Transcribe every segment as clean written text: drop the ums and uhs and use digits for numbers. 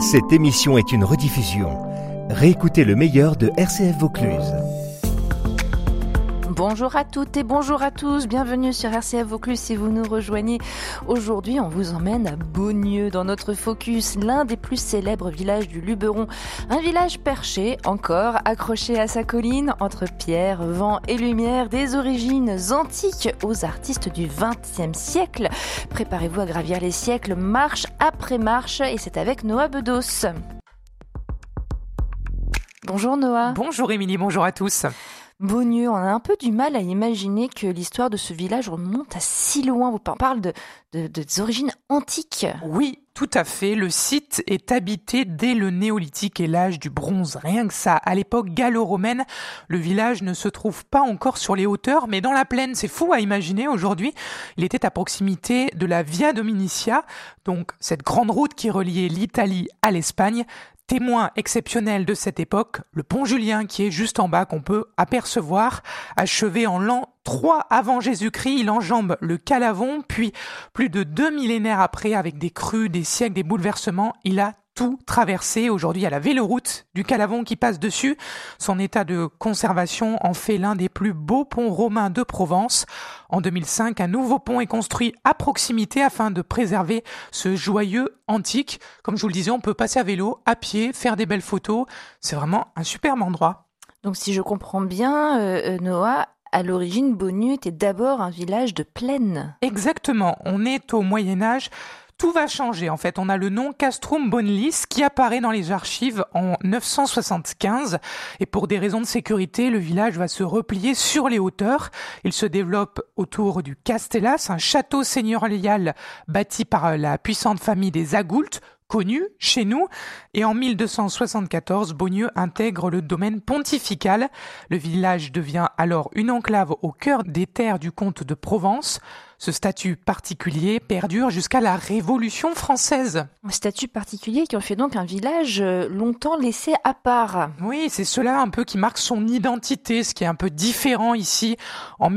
Cette émission est une rediffusion. Réécoutez le meilleur de RCF Vaucluse. Bonjour à toutes et bonjour à tous, bienvenue sur RCF Vaucluse si vous nous rejoignez. Aujourd'hui, on vous emmène à Beaugneux dans notre focus, l'un des plus célèbres villages du Luberon. Un village perché, encore, accroché à sa colline, entre pierre, vent et lumière, des origines antiques aux artistes du XXe siècle. Préparez-vous à gravir les siècles, marche après marche, et c'est avec Noah Bedos. Bonjour Noah. Bonjour Émilie, bonjour à tous. Beaugneux, on a un peu du mal à imaginer que l'histoire de ce village remonte à si loin. Vous parlez des origines antiques. Oui, tout à fait. Le site est habité dès le néolithique et l'âge du bronze. Rien que ça. À l'époque gallo-romaine, le village ne se trouve pas encore sur les hauteurs, mais dans la plaine. C'est fou à imaginer aujourd'hui. Il était à proximité de la Via Dominicia, donc cette grande route qui reliait l'Italie à l'Espagne. Témoin exceptionnel de cette époque, le pont Julien qui est juste en bas qu'on peut apercevoir, achevé en l'an 3 avant Jésus-Christ, il enjambe le Calavon, puis plus de 2 millénaires après, avec des crues, des siècles, des bouleversements, il a tout traversé. Aujourd'hui, il y a la véloroute du Calavon qui passe dessus. Son état de conservation en fait l'un des plus beaux ponts romains de Provence. En 2005, un nouveau pont est construit à proximité afin de préserver ce joyeux antique. Comme je vous le disais, on peut passer à vélo, à pied, faire des belles photos. C'est vraiment un superbe endroit. Donc si je comprends bien, Noah, à l'origine, Beaugneux était d'abord un village de plaine. Exactement, on est au Moyen-Âge. Tout va changer en fait. On a le nom Castrum Bonlis qui apparaît dans les archives en 975 et pour des raisons de sécurité, le village va se replier sur les hauteurs. Il se développe autour du Castellas, un château seigneurial bâti par la puissante famille des Agoult, connu chez nous, et en 1274, Beaugneux intègre le domaine pontifical. Le village devient alors une enclave au cœur des terres du comte de Provence. Ce statut particulier perdure jusqu'à la Révolution française. Un statut particulier qui en fait donc un village longtemps laissé à part. Oui, c'est cela un peu qui marque son identité, ce qui est un peu différent ici. En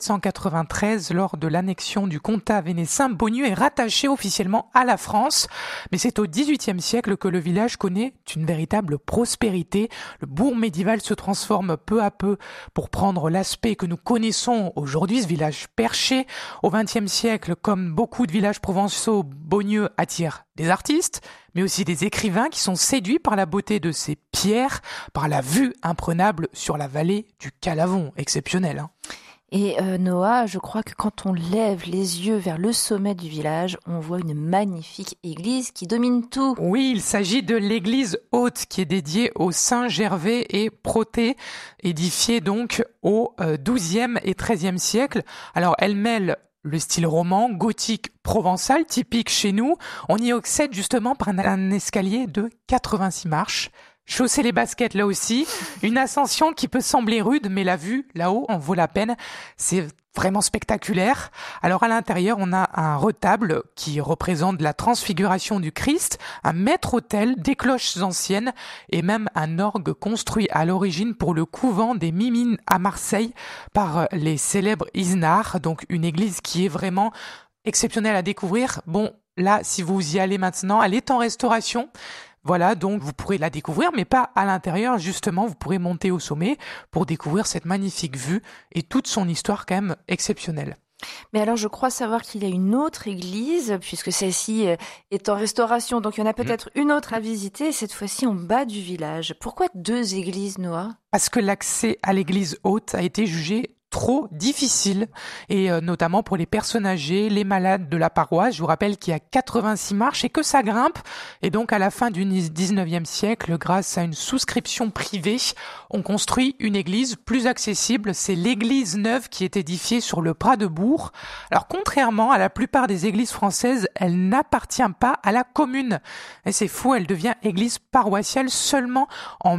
1793, lors de l'annexion du comtat vénécin, Beaugneux est rattaché officiellement à la France. Mais c'est au XVIIIe siècle que le village connaît une véritable prospérité. Le bourg médiéval se transforme peu à peu pour prendre l'aspect que nous connaissons aujourd'hui, ce village perché. Au XXe siècle, comme beaucoup de villages provençaux, Beaugneux attire des artistes, mais aussi des écrivains qui sont séduits par la beauté de ses pierres, par la vue imprenable sur la vallée du Calavon, exceptionnelle. Hein. Et Noah, je crois que quand on lève les yeux vers le sommet du village, on voit une magnifique église qui domine tout. Oui, il s'agit de l'église haute qui est dédiée aux saints Gervais et Protée, édifiée donc au XIIe et XIIIe siècle. Alors elle mêle le style roman, gothique, provençal, typique chez nous. On y accède justement par un escalier de 86 marches. Chausser les baskets là aussi, une ascension qui peut sembler rude, mais la vue là-haut en vaut la peine. C'est vraiment spectaculaire. Alors à l'intérieur, on a un retable qui représente la transfiguration du Christ, un maître-autel, des cloches anciennes et même un orgue construit à l'origine pour le couvent des Mimines à Marseille par les célèbres Isnard. Donc une église qui est vraiment exceptionnelle à découvrir. Bon, là, si vous y allez maintenant, elle est en restauration. Voilà, donc vous pourrez la découvrir, mais pas à l'intérieur. Justement, vous pourrez monter au sommet pour découvrir cette magnifique vue et toute son histoire quand même exceptionnelle. Mais alors, je crois savoir qu'il y a une autre église, puisque celle-ci est en restauration, donc il y en a peut-être une autre à visiter, cette fois-ci en bas du village. Pourquoi 2 églises, Noah ? Parce que l'accès à l'église haute a été jugé trop difficile, et notamment pour les personnes âgées, les malades de la paroisse. Je vous rappelle qu'il y a 86 marches et que ça grimpe. Et donc à la fin du 19e siècle, grâce à une souscription privée, on construit une église plus accessible. C'est l'église neuve qui est édifiée sur le Prat de Bourg. Alors contrairement à la plupart des églises françaises, elle n'appartient pas à la commune. Et c'est fou, elle devient église paroissiale seulement en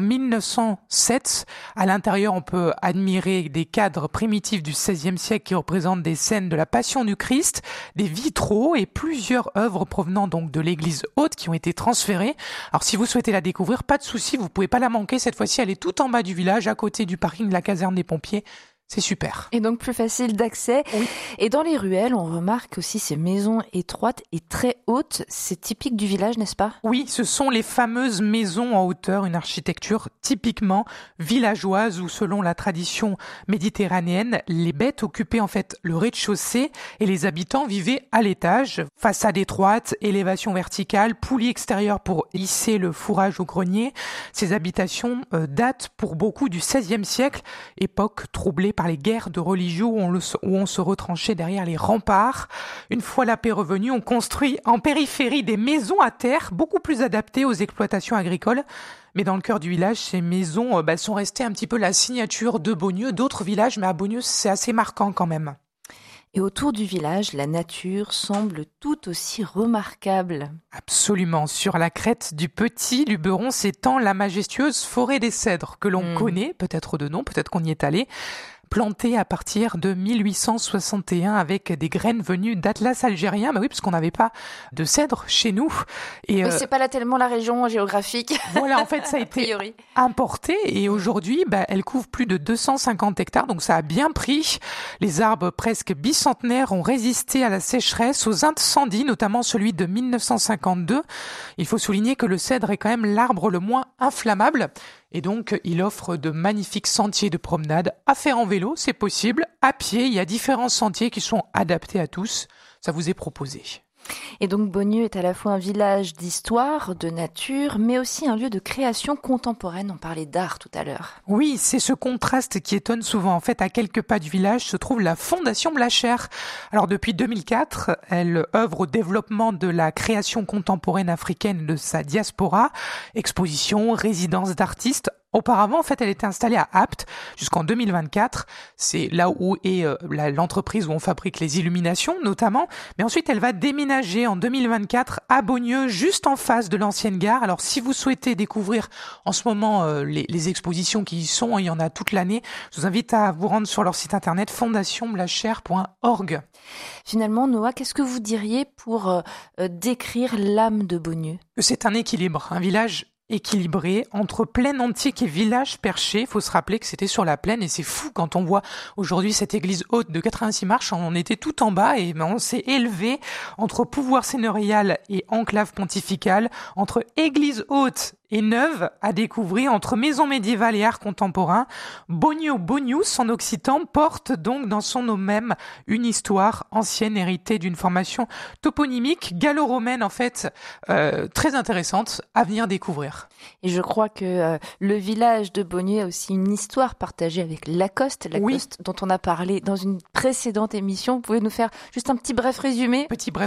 1907. À l'intérieur, on peut admirer des cadres primitifs du XVIe siècle qui représentent des scènes de la Passion du Christ, des vitraux et plusieurs œuvres provenant donc de l'église haute qui ont été transférées. Alors si vous souhaitez la découvrir, pas de souci, vous pouvez pas la manquer. Cette fois-ci, elle est tout en bas du village, à côté du parking de la caserne des pompiers. C'est super. Et donc plus facile d'accès. Oui. Et dans les ruelles, on remarque aussi ces maisons étroites et très hautes. C'est typique du village, n'est-ce pas ? Oui, ce sont les fameuses maisons en hauteur, une architecture typiquement villageoise où, selon la tradition méditerranéenne, les bêtes occupaient en fait le rez-de-chaussée et les habitants vivaient à l'étage. Façade étroite, élévation verticale, poulie extérieure pour hisser le fourrage au grenier. Ces habitations datent pour beaucoup du XVIe siècle, époque troublée par les guerres de religion où on se retranchait derrière les remparts. Une fois la paix revenue, on construit en périphérie des maisons à terre beaucoup plus adaptées aux exploitations agricoles. Mais dans le cœur du village, ces maisons sont restées un petit peu la signature de Beaunieu. D'autres villages, mais à Beaunieu, c'est assez marquant quand même. Et autour du village, la nature semble tout aussi remarquable. Absolument. Sur la crête du Petit Luberon s'étend la majestueuse forêt des Cèdres, que l'on connaît, peut-être de nom, peut-être qu'on y est allé, plantée à partir de 1861 avec des graines venues d'Atlas algérien. Bah oui, parce qu'on n'avait pas de cèdre chez nous. Et c'est pas là tellement la région géographique. Voilà, en fait, ça a été importé et aujourd'hui, elle couvre plus de 250 hectares, donc ça a bien pris. Les arbres presque bicentenaires ont résisté à la sécheresse, aux incendies, notamment celui de 1952. Il faut souligner que le cèdre est quand même l'arbre le moins inflammable. Et donc, il offre de magnifiques sentiers de promenade à faire en vélo, c'est possible. À pied, il y a différents sentiers qui sont adaptés à tous. Ça vous est proposé. Et donc, Beaunieu est à la fois un village d'histoire, de nature, mais aussi un lieu de création contemporaine. On parlait d'art tout à l'heure. Oui, c'est ce contraste qui étonne souvent. En fait, à quelques pas du village se trouve la Fondation Blachère. Alors, depuis 2004, elle œuvre au développement de la création contemporaine africaine de sa diaspora. Expositions, résidences d'artistes. Auparavant, en fait, elle était installée à Apt jusqu'en 2024. C'est là où est l'entreprise où on fabrique les illuminations, notamment. Mais ensuite, elle va déménager en 2024 à Beaunieu, juste en face de l'ancienne gare. Alors, si vous souhaitez découvrir en ce moment les expositions qui y sont, il y en a toute l'année, je vous invite à vous rendre sur leur site internet fondationblachère.org. Finalement, Noah, qu'est-ce que vous diriez pour décrire l'âme de Beaunieu ? C'est un équilibre, un village équilibré entre plaine antique et village perché. Il faut se rappeler que c'était sur la plaine et c'est fou quand on voit aujourd'hui cette église haute de 86 marches. On était tout en bas et on s'est élevé entre pouvoir seigneurial et enclave pontificale, entre église haute et neuve à découvrir, entre maison médiévale et art contemporain. Beaunieu, Beaunius en occitan, porte donc dans son nom même une histoire ancienne héritée d'une formation toponymique gallo-romaine en fait très intéressante à venir découvrir. Et je crois que le village de Beaunieu a aussi une histoire partagée avec Lacoste, dont on a parlé dans une précédente émission. Vous pouvez nous faire juste un petit bref résumé ?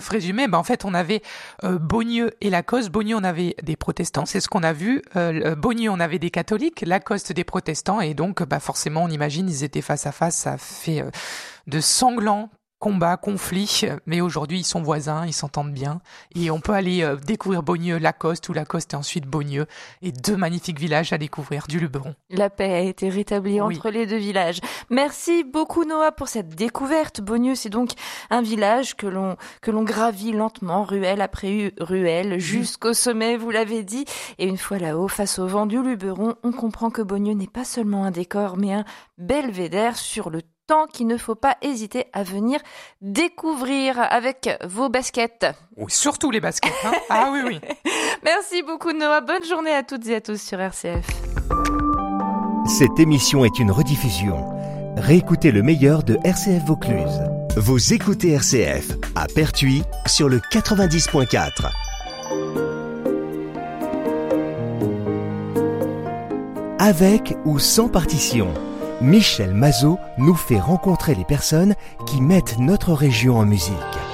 En fait, on avait Beaunieu et Lacoste. Beaunieu, on avait des protestants, c'est ce qu'on a vu. Beaunieu, on avait des catholiques, Lacoste des protestants, et donc forcément, on imagine, ils étaient face à face. Ça fait de sanglants combats, conflits, mais aujourd'hui ils sont voisins, ils s'entendent bien et on peut aller découvrir Beaunieu, Lacoste ou Lacoste et ensuite Beaunieu, et deux magnifiques villages à découvrir du Luberon. La paix a été rétablie entre les deux villages. Merci beaucoup Noah pour cette découverte. Beaunieu, c'est donc un village que l'on gravit lentement, ruelle après ruelle, jusqu'au sommet, vous l'avez dit, et une fois là-haut, face au vent du Luberon, on comprend que Beaunieu n'est pas seulement un décor, mais un belvédère sur le temps qu'il ne faut pas hésiter à venir découvrir avec vos baskets. Oui, surtout les baskets. Hein. Ah oui. Merci beaucoup Noah. Bonne journée à toutes et à tous sur RCF. Cette émission est une rediffusion. Réécoutez le meilleur de RCF Vaucluse. Vous écoutez RCF à Pertuis sur le 90.4. Avec ou sans partition, Michel Mazot nous fait rencontrer les personnes qui mettent notre région en musique.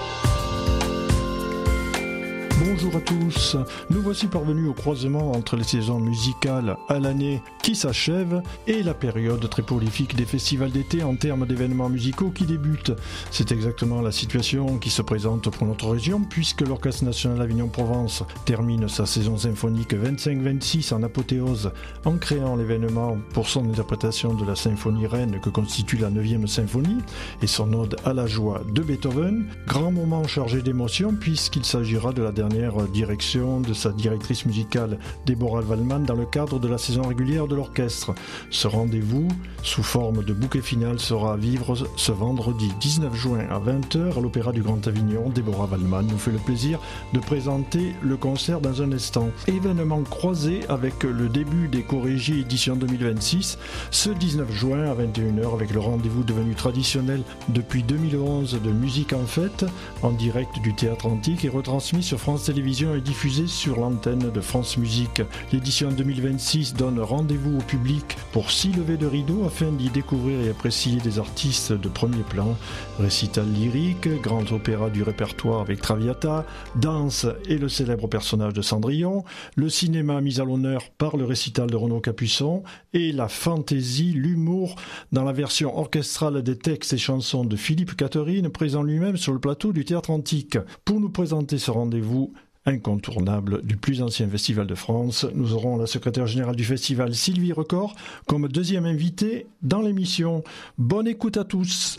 Bonjour à tous, nous voici parvenus au croisement entre les saisons musicales à l'année qui s'achève et la période très prolifique des festivals d'été en termes d'événements musicaux qui débutent. C'est exactement la situation qui se présente pour notre région puisque l'Orchestre National Avignon-Provence termine sa saison symphonique 25-26 en apothéose en créant l'événement pour son interprétation de la symphonie reine que constitue la 9e symphonie et son ode à la joie de Beethoven. Grand moment chargé d'émotion puisqu'il s'agira de la dernière première direction de sa directrice musicale Deborah Waldman dans le cadre de la saison régulière de l'orchestre. Ce rendez-vous, sous forme de bouquet final, sera à vivre ce vendredi 19 juin à 20h à l'Opéra du Grand Avignon. Deborah Waldman nous fait le plaisir de présenter le concert dans un instant. Événement croisé avec le début des Chorégies édition 2026, ce 19 juin à 21h avec le rendez-vous devenu traditionnel depuis 2011 de Musique en Fête, en direct du Théâtre Antique et retransmis sur France Télévisions et diffusé sur l'antenne de France Musique. L'édition 2026 donne rendez-vous au public pour 6 levées de rideau afin d'y découvrir et apprécier des artistes de premier plan, récital lyrique, grand opéra du répertoire avec Traviata, danse et le célèbre personnage de Cendrillon, le cinéma mis à l'honneur par le récital de Renaud Capuçon et la fantaisie, l'humour dans la version orchestrale des textes et chansons de Philippe Catherine, présent lui-même sur le plateau du Théâtre Antique. Pour nous présenter ce rendez-vous incontournable du plus ancien festival de France, nous aurons la secrétaire générale du festival, Sylvie Record, comme deuxième invitée dans l'émission. Bonne écoute à tous.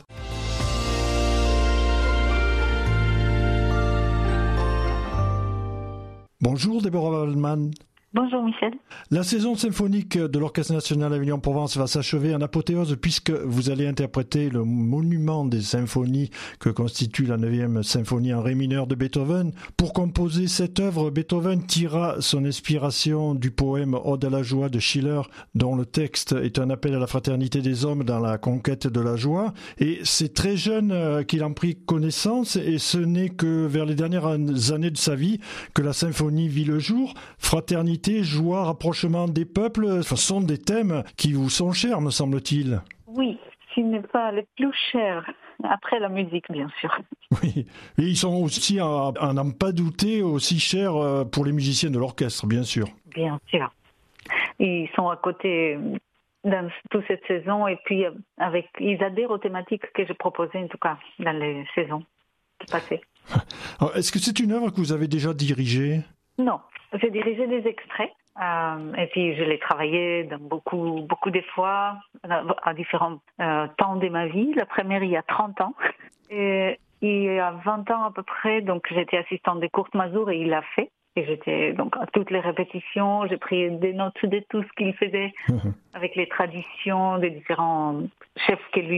Bonjour Deborah Waldman. Bonjour Michel. La saison symphonique de l'Orchestre national Avignon-Provence va s'achever en apothéose puisque vous allez interpréter le monument des symphonies que constitue la 9e symphonie en ré mineur de Beethoven. Pour composer cette œuvre, Beethoven tira son inspiration du poème Ode à la joie de Schiller, dont le texte est un appel à la fraternité des hommes dans la conquête de la joie. Et c'est très jeune qu'il en prit connaissance et ce n'est que vers les dernières années de sa vie que la symphonie vit le jour. Fraternité, joie, rapprochement des peuples, ce sont des thèmes qui vous sont chers, me semble-t-il. Oui, ce n'est pas le plus cher, après la musique, bien sûr. Oui, et ils sont aussi, à n'en pas douter, aussi chers pour les musiciens de l'orchestre, bien sûr. Bien sûr. Ils sont à côté dans toute cette saison, et puis ils adhèrent aux thématiques que je proposais, en tout cas, dans les saisons qui passaient. Alors, est-ce que c'est une œuvre que vous avez déjà dirigée ? Non. J'ai dirigé des extraits et puis je l'ai travaillé dans beaucoup de fois à différents temps de ma vie. La première il y a 30 ans et il y a 20 ans à peu près, donc j'étais assistante de Kurt Masur et il l'a fait. Et j'étais donc à toutes les répétitions, j'ai pris des notes de tout ce qu'il faisait avec les traditions des différents chefs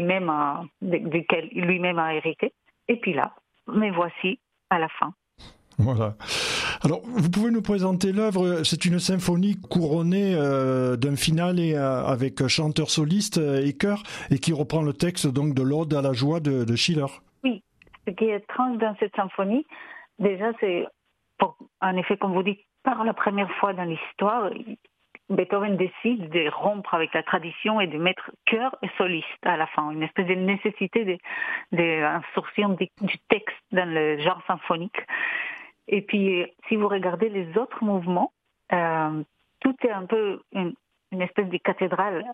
duquel lui-même a hérité. Et puis là, me voici à la fin. Voilà. Alors, vous pouvez nous présenter l'œuvre. C'est une symphonie couronnée d'un finale avec chanteur soliste et chœur, et qui reprend le texte donc de l'Ode à la joie de Schiller. Oui, ce qui est étrange dans cette symphonie, déjà, c'est, en effet, comme vous dites, par la première fois dans l'histoire, Beethoven décide de rompre avec la tradition et de mettre chœur et soliste à la fin. Une espèce de nécessité d'insertion du texte dans le genre symphonique. Et puis, si vous regardez les autres mouvements, tout est un peu une espèce de cathédrale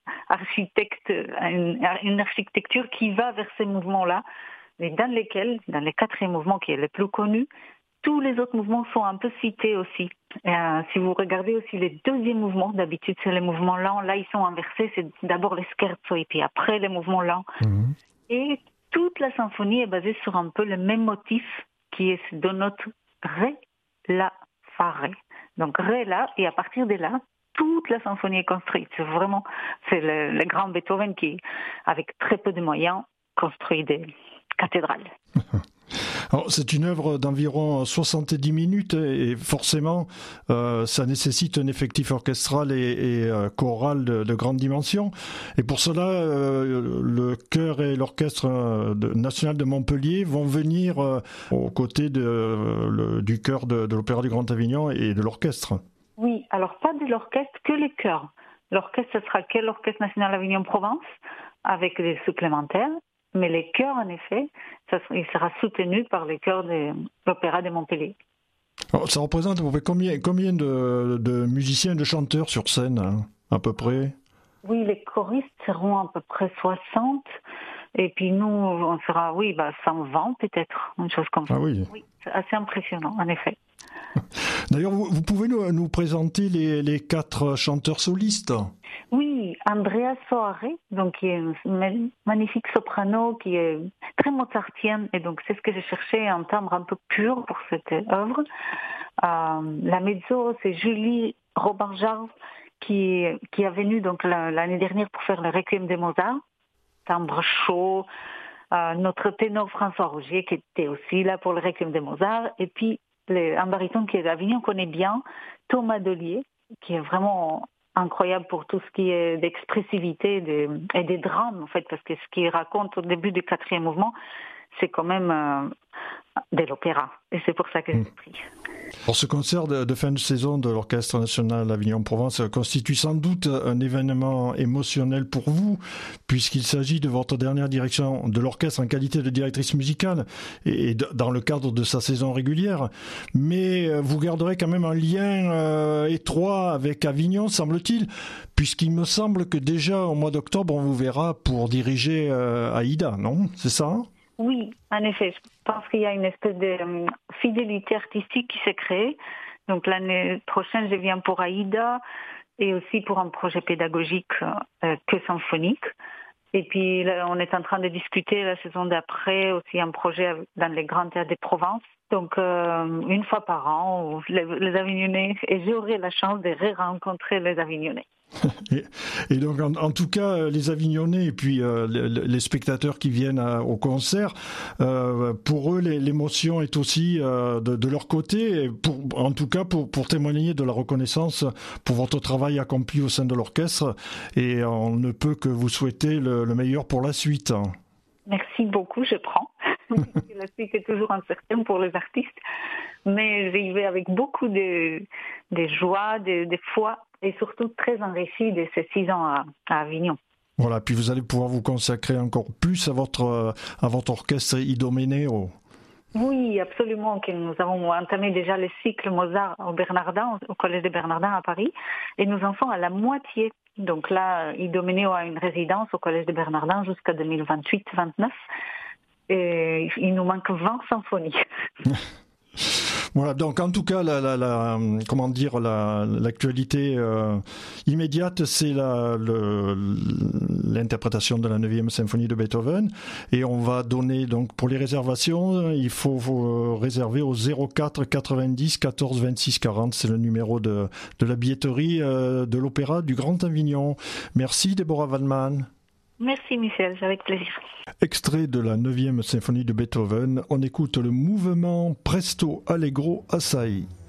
une architecture qui va vers ces mouvements-là, mais dans les 4e mouvements qui est le plus connu, tous les autres mouvements sont un peu cités aussi. Si vous regardez aussi les 2e mouvements, d'habitude c'est les mouvements lents, là ils sont inversés, c'est d'abord les scherzo et puis après les mouvements lents. Et toute la symphonie est basée sur un peu le même motif qui est deux notes Ré, La, Fa, Ré. Donc Ré, La, et à partir de là, toute la symphonie est construite. C'est le grand Beethoven qui, avec très peu de moyens, construit des cathédrales. Alors, c'est une œuvre d'environ 70 minutes et forcément, ça nécessite un effectif orchestral et choral de grande dimension. Et pour cela, le chœur et l'orchestre national de Montpellier vont venir aux côtés du chœur de l'Opéra du Grand Avignon et de l'orchestre. Oui, alors pas de l'orchestre, que les chœurs. L'orchestre, ce sera que l'Orchestre national Avignon-Provence, avec des supplémentaires. Mais les chœurs, en effet, il sera soutenu par les chœurs de l'Opéra de Montpellier. Alors, ça représente à peu près combien de musiciens et de chanteurs sur scène, hein, à peu près ? Oui, les choristes seront à peu près 60. Et puis nous, on sera, 120 peut-être, une chose comme ça. Ah oui. Oui, c'est assez impressionnant, en effet. D'ailleurs, vous pouvez nous présenter les 4 chanteurs solistes ? Oui, Andrea Soare, donc qui est une magnifique soprano, qui est très mozartienne, et donc c'est ce que j'ai cherché, un timbre un peu pur pour cette œuvre. La mezzo, c'est Julie Robin-Jarve, qui est venue donc l'année dernière pour faire le Requiem de Mozart, timbre chaud. Notre ténor François Rogier, qui était aussi là pour le Requiem de Mozart, et puis un baryton qui est d'Avignon, connaît bien, Thomas Delier, qui est vraiment incroyable pour tout ce qui est d'expressivité et des drames, en fait, parce que ce qu'il raconte au début du 4e mouvement, c'est quand même de l'opéra. Et c'est pour ça que j'ai pris. Alors, ce concert de fin de saison de l'Orchestre National Avignon-Provence constitue sans doute un événement émotionnel pour vous, puisqu'il s'agit de votre dernière direction de l'orchestre en qualité de directrice musicale et dans le cadre de sa saison régulière. Mais vous garderez quand même un lien étroit avec Avignon, semble-t-il, puisqu'il me semble que déjà au mois d'octobre, on vous verra pour diriger Aïda, non? C'est ça? Oui, en effet. Je pense qu'il y a une espèce de fidélité artistique qui s'est créée. Donc l'année prochaine, je viens pour Aïda et aussi pour un projet pédagogique que symphonique. Et puis là, on est en train de discuter la saison d'après aussi un projet dans les grands théâtres de Provence. Donc une fois par an, les Avignonnais, et j'aurai la chance de re-rencontrer les Avignonnais. Et donc, en tout cas, les Avignonnais et puis les spectateurs qui viennent au concert, pour eux, l'émotion est aussi de leur côté, en tout cas pour témoigner de la reconnaissance pour votre travail accompli au sein de l'orchestre. Et on ne peut que vous souhaiter le meilleur pour la suite. Merci beaucoup, je prends. La suite est toujours incertaine pour les artistes, mais j'y vais avec beaucoup de joie, de foi, et surtout très enrichi de ces 6 ans à Avignon. Voilà, puis vous allez pouvoir vous consacrer encore plus à votre orchestre Idoméneo. Oui, absolument, que nous avons entamé déjà le cycle Mozart au Collège des Bernardins à Paris, et nous en sommes à la moitié. Donc là, Idoméneo a une résidence au Collège des Bernardins jusqu'à 2028-29, et il nous manque 20 symphonies. Voilà, donc en tout cas, l'actualité immédiate, c'est l'interprétation de la 9e symphonie de Beethoven. Et on va donner, donc, pour les réservations, il faut réserver au 04 90 14 26 40. C'est le numéro de la billetterie de l'Opéra du Grand Avignon. Merci, Déborah Waldman. Merci Michel, avec plaisir. Extrait de la 9e symphonie de Beethoven, on écoute le mouvement Presto Allegro Assai.